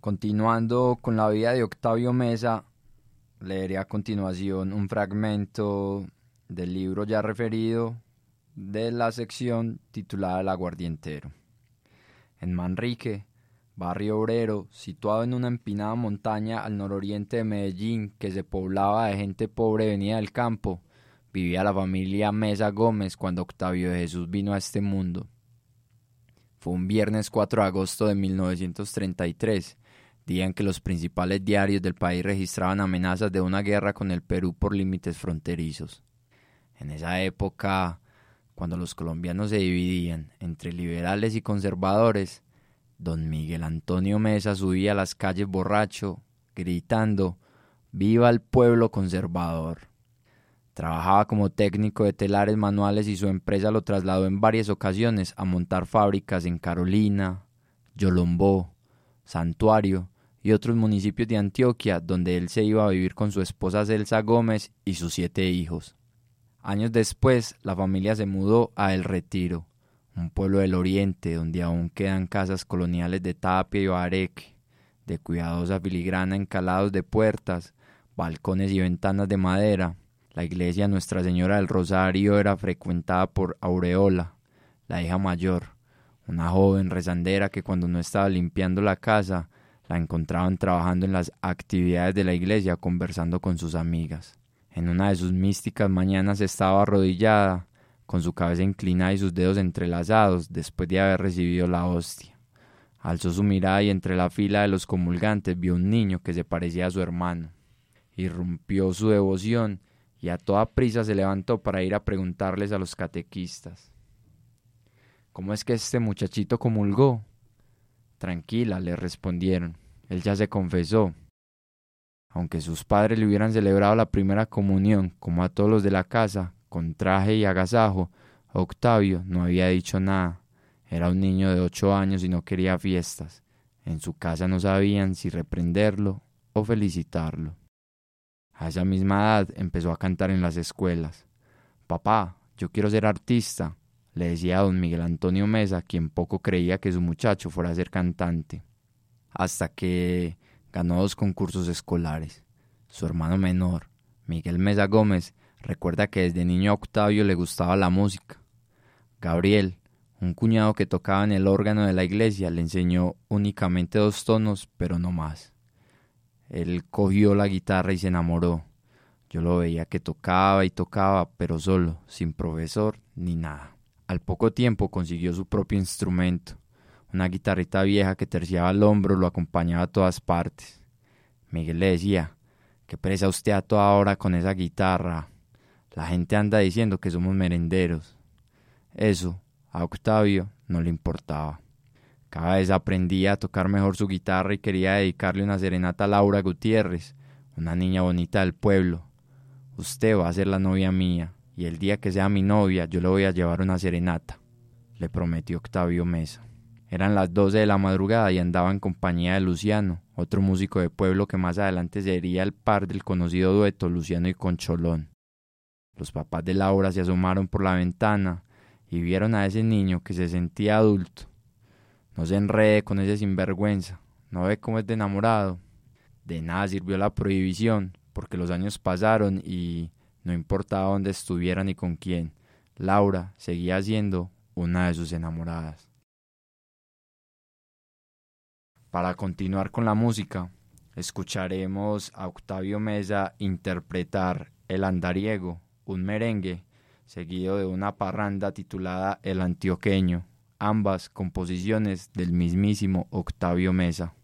Continuando con la vida de Octavio Meza, leeré a continuación un fragmento del libro ya referido de la sección titulada El aguardientero. En Manrique, barrio obrero, situado en una empinada montaña al nororiente de Medellín que se poblaba de gente pobre venida del campo, vivía la familia Meza Gómez cuando Octavio de Jesús vino a este mundo. Fue un viernes 4 de agosto de 1933, día en que los principales diarios del país registraban amenazas de una guerra con el Perú por límites fronterizos. En esa época, cuando los colombianos se dividían entre liberales y conservadores, don Miguel Antonio Meza subía a las calles borracho, gritando «¡Viva el pueblo conservador!». Trabajaba como técnico de telares manuales y su empresa lo trasladó en varias ocasiones a montar fábricas en Carolina, Yolombó, Santuario y otros municipios de Antioquia, donde él se iba a vivir con su esposa Celsa Gómez y sus 7 hijos. Años después, la familia se mudó a El Retiro, un pueblo del oriente donde aún quedan casas coloniales de tapia y bareque, de cuidadosa filigrana encalados de puertas, balcones y ventanas de madera. La iglesia Nuestra Señora del Rosario era frecuentada por Aureola, la hija mayor, una joven rezandera que cuando no estaba limpiando la casa, la encontraban trabajando en las actividades de la iglesia conversando con sus amigas. En una de sus místicas mañanas estaba arrodillada, con su cabeza inclinada y sus dedos entrelazados después de haber recibido la hostia. Alzó su mirada y entre la fila de los comulgantes vio un niño que se parecía a su hermano. Irrumpió su devoción y a toda prisa se levantó para ir a preguntarles a los catequistas: «¿Cómo es que este muchachito comulgó?». «Tranquila», le respondieron, «él ya se confesó». Aunque sus padres le hubieran celebrado la primera comunión, como a todos los de la casa, con traje y agasajo, Octavio no había dicho nada. Era un niño de 8 años y no quería fiestas. En su casa no sabían si reprenderlo o felicitarlo. A esa misma edad empezó a cantar en las escuelas. «Papá, yo quiero ser artista», le decía a don Miguel Antonio Meza, quien poco creía que su muchacho fuera a ser cantante. Hasta que ganó 2 concursos escolares. Su hermano menor, Miguel Meza Gómez, recuerda que desde niño a Octavio le gustaba la música. Gabriel, un cuñado que tocaba en el órgano de la iglesia, le enseñó únicamente 2 tonos, pero no más. Él cogió la guitarra y se enamoró. Yo lo veía que tocaba y tocaba, pero solo, sin profesor ni nada. Al poco tiempo consiguió su propio instrumento. Una guitarrita vieja que terciaba al hombro lo acompañaba a todas partes. Miguel le decía: «¿Qué pereza usted a toda hora con esa guitarra? La gente anda diciendo que somos merenderos». Eso a Octavio no le importaba. Cada vez aprendía a tocar mejor su guitarra y quería dedicarle una serenata a Laura Gutiérrez, una niña bonita del pueblo. «Usted va a ser la novia mía, y el día que sea mi novia yo le voy a llevar una serenata», le prometió Octavio Meza. Eran las 12 de la madrugada y andaba en compañía de Luciano, otro músico de pueblo que más adelante sería el par del conocido dueto Luciano y Concholón. Los papás de Laura se asomaron por la ventana y vieron a ese niño que se sentía adulto. «No se enrede con ese sinvergüenza, ¿no ve cómo es de enamorado?». De nada sirvió la prohibición, porque los años pasaron y no importaba dónde estuviera ni con quién, Laura seguía siendo una de sus enamoradas. Para continuar con la música, escucharemos a Octavio Meza interpretar El Andariego, un merengue, seguido de una parranda titulada El Antioqueño, ambas composiciones del mismísimo Octavio Meza.